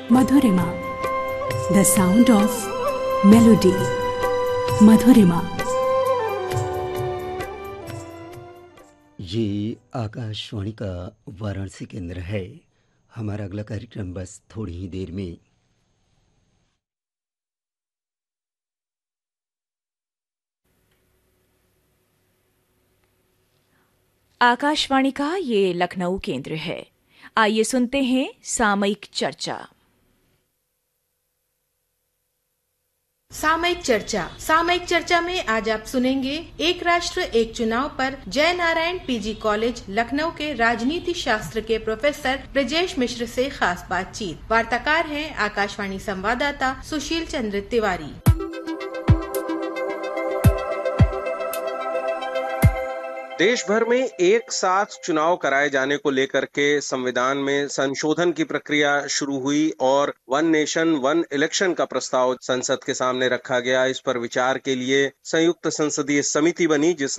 Madhurima, the sound of melody. मधुरिमा। ये आकाशवाणी का वाराणसी केंद्र है। हमारा अगला कार्यक्रम बस थोड़ी ही देर में। आकाशवाणी का ये लखनऊ केंद्र है। आइए सुनते हैं सामयिक चर्चा। सामयिक चर्चा में आज आप सुनेंगे एक राष्ट्र एक चुनाव पर जय नारायण पीजी कॉलेज लखनऊ के राजनीति शास्त्र के प्रोफेसर ब्रजेश मिश्र से खास बातचीत। वार्ताकार हैं आकाशवाणी संवाददाता सुशील चंद्र तिवारी। देश भर में एक साथ चुनाव कराए जाने को लेकर के संविधान में संशोधन की प्रक्रिया शुरू हुई और वन नेशन वन इलेक्शन का प्रस्ताव संसद के सामने रखा गया। इस पर विचार के लिए संयुक्त संसदीय समिति बनी, जिसने